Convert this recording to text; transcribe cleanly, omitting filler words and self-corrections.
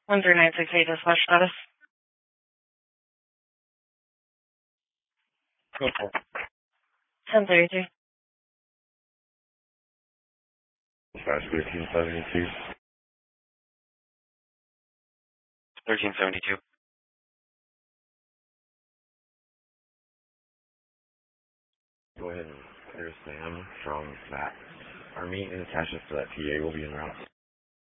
13968 dispatch status. Go for it. 1032. Dispatch 1372. 1372. Go ahead and clear Sam from that. Our maintenance attachments to that PA will be en route.